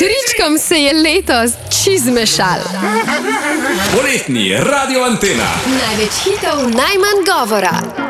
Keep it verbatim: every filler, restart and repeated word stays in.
Čričkom se je letos čizmešal. Poletni Radio Antena. Največ hitov, najmanj govora.